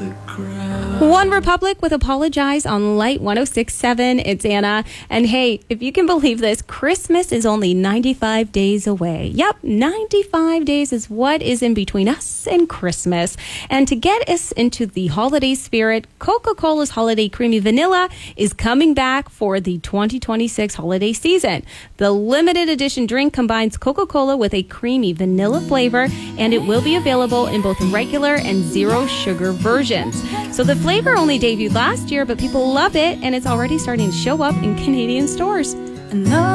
One Republic with Apologize on Light 106.7. It's Anna. And hey, if you can believe this, Christmas is only 95 days away. Yep, 95 days is what is in between us and Christmas. And to get us into the holiday spirit, Coca-Cola's Holiday Creamy Vanilla is coming back for the 2026 holiday season. The limited edition drink combines Coca-Cola with a creamy vanilla flavor, and it will be available in both regular and zero sugar versions. So the flavor only debuted last year, but people love it, and it's already starting to show up in Canadian stores.